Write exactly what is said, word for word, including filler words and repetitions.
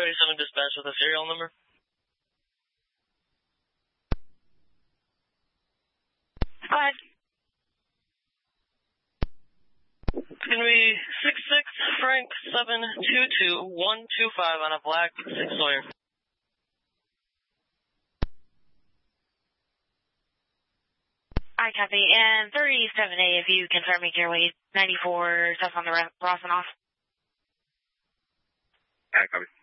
thirty-seven dispatch with a serial number. Go ahead. It's going to be six six Frank seven two two one two five on a black six Sawyer. I copy. And thirty-seven A, if you confirm me clearly, ninety-four, stuff on the Rossinoff. I copy.